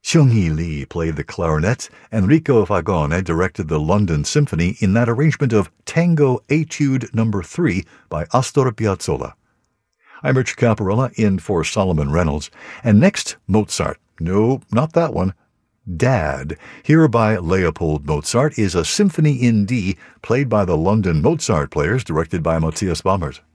Seung-hee Lee played the clarinet. Enrico Fagone directed the London Symphony in that arrangement of Tango Etude No. 3 by Astor Piazzolla. I'm Richard Caparella, in for Solomon Reynolds. And next, Mozart. No, not that one. Dad, here by Leopold Mozart, is a symphony in D played by the London Mozart Players, directed by Matthias Baumert.